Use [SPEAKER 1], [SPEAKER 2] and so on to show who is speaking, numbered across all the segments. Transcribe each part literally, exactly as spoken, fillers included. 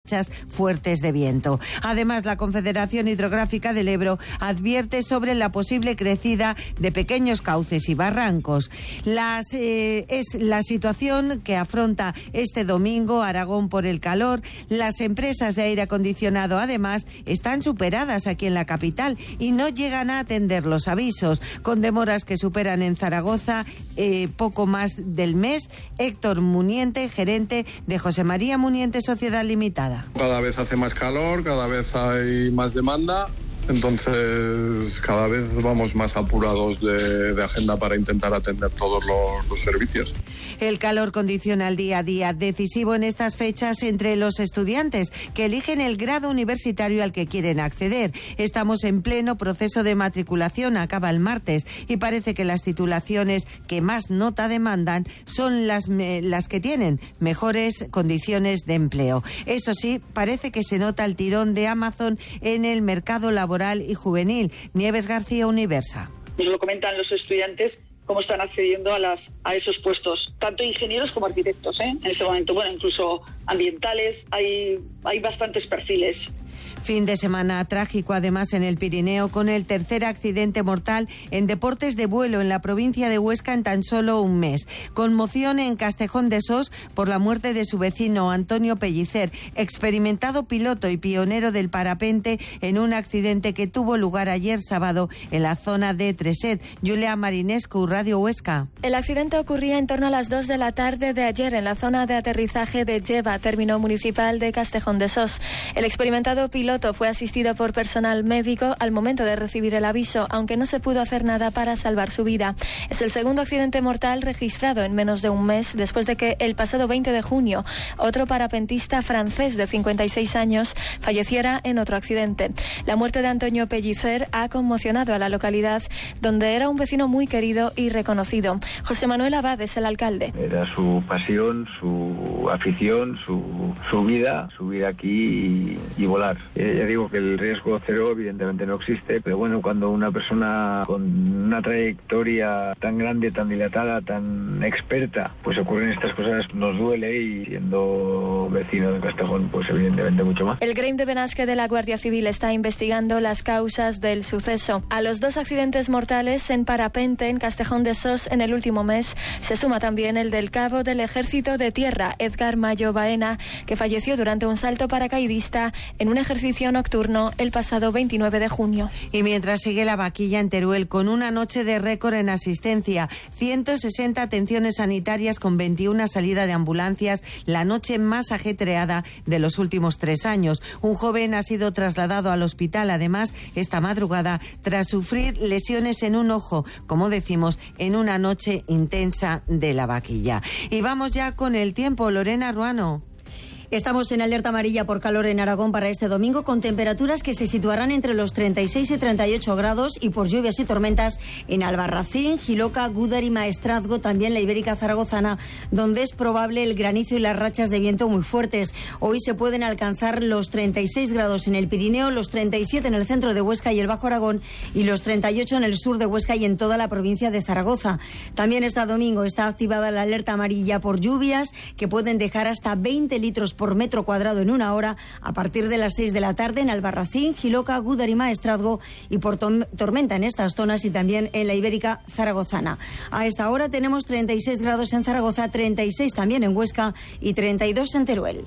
[SPEAKER 1] rachas fuertes de viento. Además, la Confederación Hidrográfica del Ebro advierte sobre la posible crecida de pequeños cauces y barrancos. Las, eh, es la situación que afronta este domingo Aragón por el calor. Las empresas de aire acondicionado, además, están superadas aquí en la capital y no llegan a atender los avisos, con demoras que superan en Zaragoza eh, poco más del mes. Héctor Muniente, gerente de José María Muniente Sociedad Limitada.
[SPEAKER 2] Cada vez hace más calor, cada vez hay más demanda. Entonces, cada vez vamos más apurados de, de agenda para intentar atender todos los, los servicios.
[SPEAKER 1] El calor condiciona el día a día, decisivo en estas fechas entre los estudiantes que eligen el grado universitario al que quieren acceder. Estamos en pleno proceso de matriculación, acaba el martes, y parece que las titulaciones que más nota demandan son las, las que tienen mejores condiciones de empleo. Eso sí, parece que se nota el tirón de Amazon en el mercado laboral y juvenil. Nieves García, Universa.
[SPEAKER 3] Nos lo comentan los estudiantes cómo están accediendo a las a esos puestos, tanto ingenieros como arquitectos, ¿eh? En este momento, bueno, incluso ambientales, hay hay bastantes perfiles.
[SPEAKER 1] Fin de semana trágico, además, en el Pirineo, con el tercer accidente mortal en deportes de vuelo en la provincia de Huesca en tan solo un mes. Conmoción en Castejón de Sos por la muerte de su vecino Antonio Pellicer, experimentado piloto y pionero del parapente, en un accidente que tuvo lugar ayer sábado en la zona de Treset. Julia Marinescu, Radio Huesca.
[SPEAKER 4] El accidente ocurría en torno a las dos de la tarde de ayer en la zona de aterrizaje de Lleva, término municipal de Castejón de Sos. El experimentado piloto fue asistido por personal médico al momento de recibir el aviso, aunque no se pudo hacer nada para salvar su vida. Es el segundo accidente mortal registrado en menos de un mes, después de que el pasado veinte de junio otro parapentista francés de cincuenta y seis años falleciera en otro accidente. La muerte de Antonio Pellicer ha conmocionado a la localidad, donde era un vecino muy querido y reconocido. José Manuel Abad es el alcalde.
[SPEAKER 5] Era su pasión, su afición, su, su vida, subir aquí y, y volar. Eh, ya digo que el riesgo cero evidentemente no existe, pero bueno, cuando una persona con una trayectoria tan grande, tan dilatada, tan experta, pues ocurren estas cosas, nos duele, y siendo vecino de Castejón, pues evidentemente mucho más.
[SPEAKER 4] El Gremi de Benasque de la Guardia Civil está investigando las causas del suceso. A los dos accidentes mortales en parapente en Castejón de Sos en el último mes se suma también el del cabo del Ejército de Tierra, Edgar Mayo Baena, que falleció durante un salto paracaidista en un ejercicio nocturno el pasado veintinueve de junio.
[SPEAKER 1] Y mientras sigue la vaquilla en Teruel con una noche de récord en asistencia, ciento sesenta atenciones sanitarias con veintiuna salidas de ambulancias, la noche más ajetreada de los últimos tres años. Un joven ha sido trasladado al hospital, además, esta madrugada, tras sufrir lesiones en un ojo, como decimos, en una noche intensa de la vaquilla. Y vamos ya con el tiempo, Lorena Ruano.
[SPEAKER 6] Estamos en alerta amarilla por calor en Aragón para este domingo, con temperaturas que se situarán entre los treinta y seis y treinta y ocho grados, y por lluvias y tormentas en Albarracín, Jiloca, Gúdar y Maestrazgo, también la Ibérica Zaragozana, donde es probable el granizo y las rachas de viento muy fuertes. Hoy se pueden alcanzar los treinta y seis grados en el Pirineo, los treinta y siete en el centro de Huesca y el Bajo Aragón, y los treinta y ocho en el sur de Huesca y en toda la provincia de Zaragoza. También este domingo está activada la alerta amarilla por lluvias, que pueden dejar hasta veinte litros por metro cuadrado en una hora a partir de las seis de la tarde en Albarracín, Jiloca, Gúdar y Maestrazgo, y por tormenta en estas zonas y también en la Ibérica Zaragozana. A esta hora tenemos treinta y seis grados en Zaragoza, treinta y seis también en Huesca y treinta y dos en Teruel.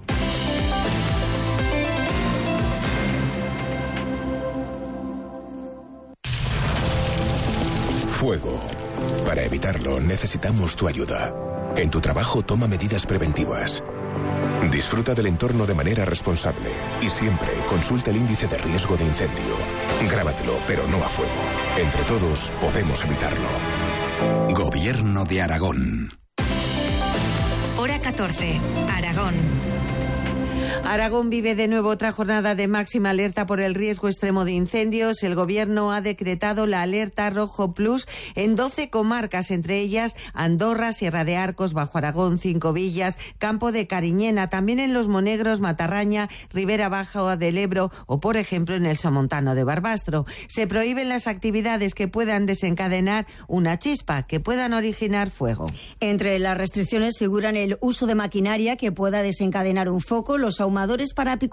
[SPEAKER 7] Fuego. Para evitarlo necesitamos tu ayuda. En tu trabajo toma medidas preventivas. Disfruta del entorno de manera responsable y siempre consulta el índice de riesgo de incendio. Grábatelo, pero no a fuego. Entre todos podemos evitarlo. Gobierno de Aragón.
[SPEAKER 8] Hora catorce, Aragón.
[SPEAKER 1] Aragón vive de nuevo otra jornada de máxima alerta por el riesgo extremo de incendios. El Gobierno ha decretado la alerta rojo plus en doce comarcas, entre ellas Andorra, Sierra de Arcos, Bajo Aragón, Cinco Villas, Campo de Cariñena, también en Los Monegros, Matarraña, Ribera Baja del Ebro o, por ejemplo, en el Somontano de Barbastro. Se prohíben las actividades que puedan desencadenar una chispa, que puedan originar fuego.
[SPEAKER 6] Entre las restricciones figuran el uso de maquinaria que pueda desencadenar un foco, los ahumadores para